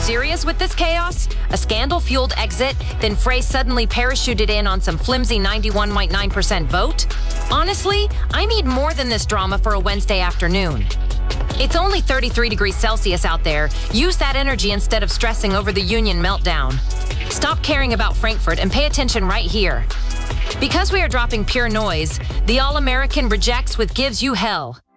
serious with this chaos? A scandal-fueled exit, then Frey suddenly parachuted in on some flimsy 91.9% vote? Honestly, I need more than this drama for a Wednesday afternoon. It's only 33 degrees Celsius out there. Use that energy instead of stressing over the union meltdown. Stop caring about Frankfurt and pay attention right here. Because we are dropping pure noise, the All-American rejects with gives you hell.